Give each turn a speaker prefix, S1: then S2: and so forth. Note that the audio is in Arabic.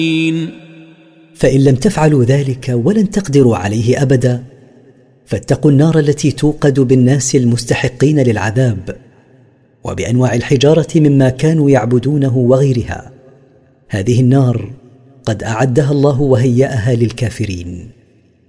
S1: فإن لم تفعلوا ذلك ولن تقدروا عليه أبدا فاتقوا النار التي توقد بالناس المستحقين للعذاب وبأنواع الحجارة مما كانوا يعبدونه وغيرها. هذه النار قد أعدها الله وهيأها للكافرين.